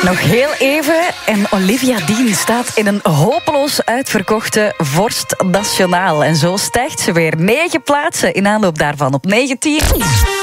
Nog heel even en Olivia Dean staat in een hopeloos uitverkochte Vorst Nationaal. En zo stijgt ze weer 9 plaatsen in aanloop daarvan op 19.